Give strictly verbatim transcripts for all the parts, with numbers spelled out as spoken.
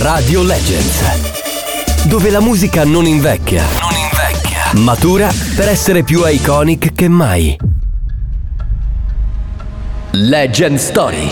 Radio Legends, dove la musica non invecchia, non invecchia, matura per essere più iconic che mai. Legend Story.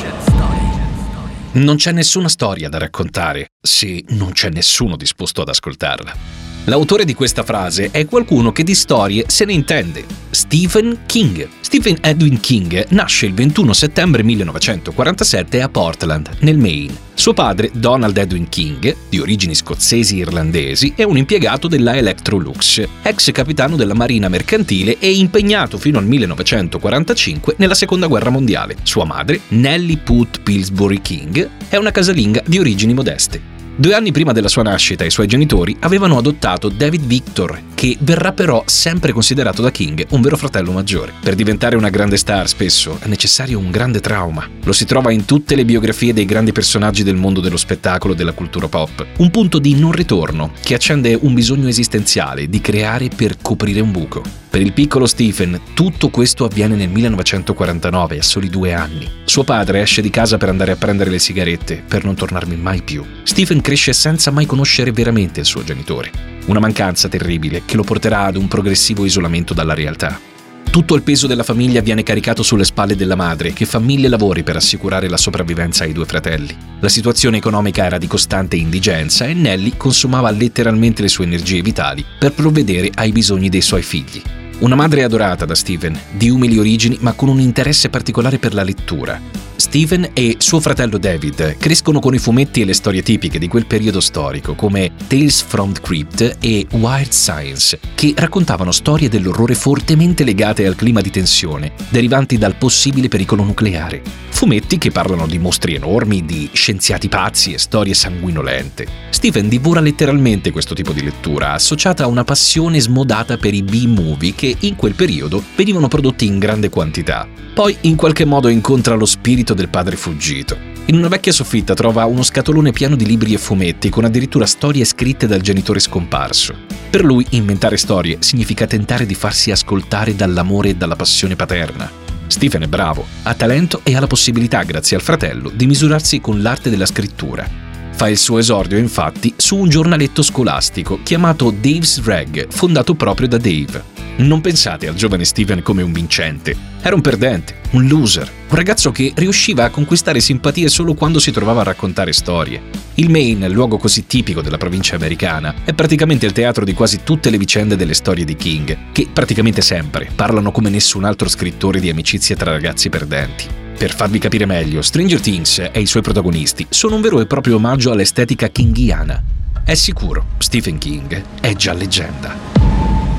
Non c'è nessuna storia da raccontare se non c'è nessuno disposto ad ascoltarla. L'autore di questa frase è qualcuno che di storie se ne intende: Stephen King. Stephen Edwin King nasce il ventuno settembre millenovecentoquarantasette a Portland, nel Maine. Suo padre, Donald Edwin King, di origini scozzesi e irlandesi, è un impiegato della Electrolux, ex capitano della Marina mercantile e impegnato fino al millenovecentoquarantacinque nella Seconda Guerra Mondiale. Sua madre, Nellie Put Pillsbury King, è una casalinga di origini modeste. Due anni prima della sua nascita i suoi genitori avevano adottato David Victor, che verrà però sempre considerato da King un vero fratello maggiore. Per diventare una grande star spesso è necessario un grande trauma. Lo si trova in tutte le biografie dei grandi personaggi del mondo dello spettacolo e della cultura pop. Un punto di non ritorno che accende un bisogno esistenziale di creare per coprire un buco. Per il piccolo Stephen tutto questo avviene nel millenovecentoquarantanove, a soli due anni. Suo padre esce di casa per andare a prendere le sigarette, per non tornarmi mai più. Stephen cresce senza mai conoscere veramente il suo genitore. Una mancanza terribile che lo porterà ad un progressivo isolamento dalla realtà. Tutto il peso della famiglia viene caricato sulle spalle della madre, che fa mille lavori per assicurare la sopravvivenza ai due fratelli. La situazione economica era di costante indigenza e Nellie consumava letteralmente le sue energie vitali per provvedere ai bisogni dei suoi figli. Una madre adorata da Stephen, di umili origini ma con un interesse particolare per la lettura. Stephen e suo fratello David crescono con i fumetti e le storie tipiche di quel periodo storico, come Tales from the Crypt e Wild Science, che raccontavano storie dell'orrore fortemente legate al clima di tensione derivanti dal possibile pericolo nucleare. Fumetti che parlano di mostri enormi, di scienziati pazzi e storie sanguinolente. Stephen divora letteralmente questo tipo di lettura, associata a una passione smodata per i B-movie che in quel periodo venivano prodotti in grande quantità. Poi in qualche modo incontra lo spirito del padre fuggito. In una vecchia soffitta trova uno scatolone pieno di libri e fumetti, con addirittura storie scritte dal genitore scomparso. Per lui inventare storie significa tentare di farsi ascoltare dall'amore e dalla passione paterna. Stephen è bravo, ha talento e ha la possibilità, grazie al fratello, di misurarsi con l'arte della scrittura. Fa il suo esordio, infatti, su un giornaletto scolastico chiamato Dave's Rag, fondato proprio da Dave. Non pensate al giovane Stephen come un vincente. Era un perdente, un loser, un ragazzo che riusciva a conquistare simpatie solo quando si trovava a raccontare storie. Il Maine, luogo così tipico della provincia americana, è praticamente il teatro di quasi tutte le vicende delle storie di King, che praticamente sempre parlano come nessun altro scrittore di amicizie tra ragazzi perdenti. Per farvi capire meglio, Stranger Things e i suoi protagonisti sono un vero e proprio omaggio all'estetica kinghiana. È sicuro, Stephen King è già leggenda.